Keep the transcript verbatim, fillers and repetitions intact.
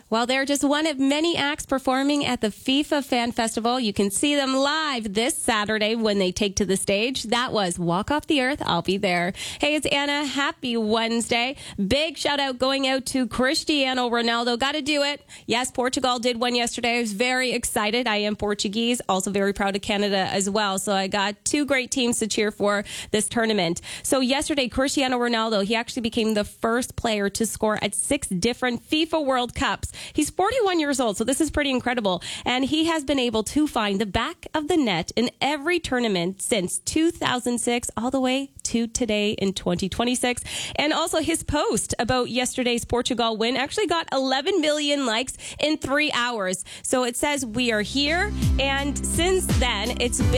Well, they're just one of many acts performing at the FIFA Fan Festival. You can see them live this Saturday when they take to the stage. That was Walk Off the Earth. I'll be there. Hey, it's Anna. Happy Wednesday. Big shout out going out to Cristiano Ronaldo. Got to do it. Yes, Portugal did one yesterday. I was very excited. I am Portuguese. Also very proud of Canada as well. So I got two great teams to cheer for this tournament. So yesterday, Cristiano Ronaldo, he actually became the first player to score at six different FIFA World Cups. He's forty-one years old, so this is pretty incredible. And he has been able to find the back of the net in every tournament since two thousand six all the way to today in twenty twenty-six. And also his post about yesterday's Portugal win actually got eleven million likes in three hours. So it says, "We are here." And since then, it's been